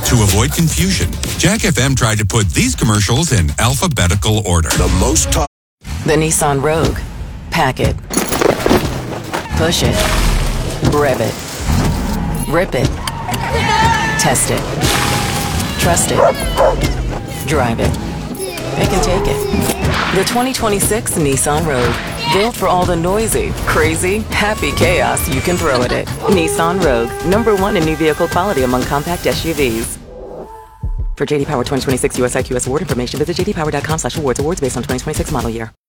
To avoid confusion, Jack FM tried to put these commercials in alphabetical order. The most top. The Nissan Rogue. Pack it. Push it. Rev it. Rip it. Test it. Trust it. Drive it. It can take it. The 2026 Nissan Rogue. Built for all the noisy, crazy, happy chaos you can throw at it. Nissan Rogue. #1 in new vehicle quality among compact SUVs. For JD Power 2026 US IQS award information, visit jdpower.com/awards. Awards based on 2026 model year.